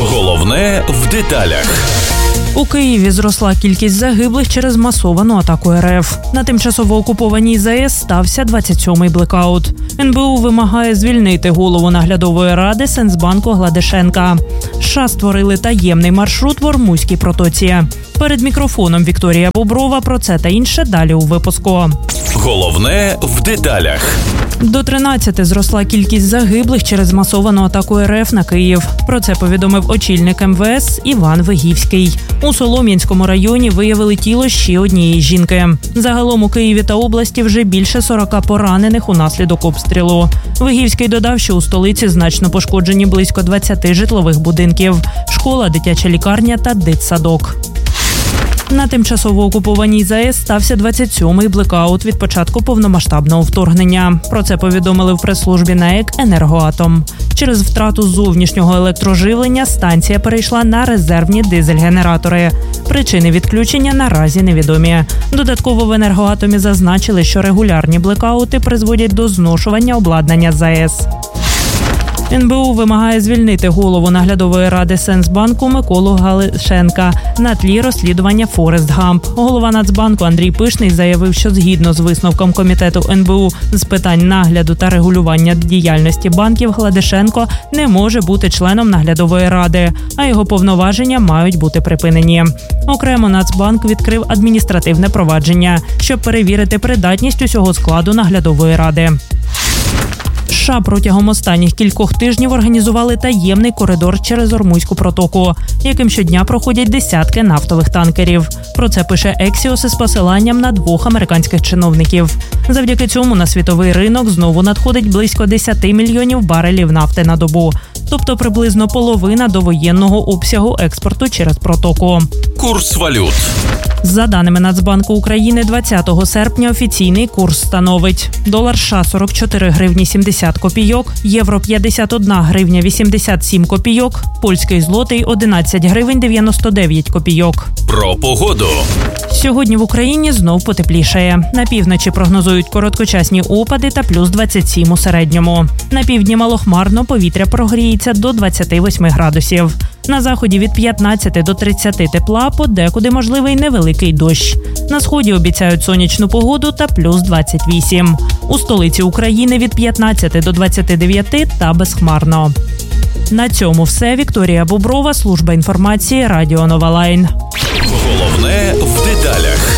Головне в деталях. У Києві зросла кількість загиблих через масовану атаку РФ. На тимчасово окупованій ЗАЕС стався 27-й блекаут. НБУ вимагає звільнити голову наглядової ради Сенсбанку Гладишенка. США створили таємний маршрут в Ормузькій протоці. Перед мікрофоном Вікторія Боброва. Про це та інше далі у випуску. Головне в деталях. До 13 зросла кількість загиблих через масовану атаку РФ на Київ. Про це повідомив очільник МВС Іван Вигівський. У Солом'янському районі виявили тіло ще однієї жінки. Загалом у Києві та області вже більше 40 поранених унаслідок обстрілу. Вигівський додав, що у столиці значно пошкоджені близько 20 житлових будинків, школа, дитяча лікарня та дитсадок. На тимчасово окупованій ЗАЕС стався 27-й блекаут від початку повномасштабного вторгнення. Про це повідомили в прес-службі НАЕК «Енергоатом». Через втрату зовнішнього електроживлення станція перейшла на резервні дизель-генератори. Причини відключення наразі невідомі. Додатково в «Енергоатомі» зазначили, що регулярні блекаути призводять до зношування обладнання ЗАЕС. НБУ вимагає звільнити голову наглядової ради Сенсбанку Миколу Гладишенка на тлі розслідування Форест Гамп. Голова Нацбанку Андрій Пишний заявив, що згідно з висновком комітету НБУ з питань нагляду та регулювання діяльності банків Гладишенко не може бути членом наглядової ради, а його повноваження мають бути припинені. Окремо Нацбанк відкрив адміністративне провадження, щоб перевірити придатність усього складу наглядової ради. США протягом останніх кількох тижнів організували таємний коридор через Ормузьку протоку, яким щодня проходять десятки нафтових танкерів. Про це пише Ексіос із посиланням на 2 американських чиновників. Завдяки цьому на світовий ринок знову надходить близько 10 мільйонів барелів нафти на добу, тобто приблизно половина довоєнного обсягу експорту через протоку. Курс валют. За даними Нацбанку України, 20 серпня офіційний курс становить: долар США – 44 гривні 70 копійок, євро – 51 гривня 87 копійок, польський злотий – 11 гривень 99 копійок. Про погоду. Сьогодні в Україні знов потеплішає. На півночі прогнозують короткочасні опади та плюс 27 у середньому. На півдні малохмарно, повітря прогріється до 28 градусів. На заході від 15 до 30 тепла, подекуди можливий невеликий дощ. На сході обіцяють сонячну погоду та плюс 28. У столиці України від 15 до 29 та безхмарно. На цьому все. Вікторія Боброва, служба інформації, Радіо Нова Лайн. Головне в деталях.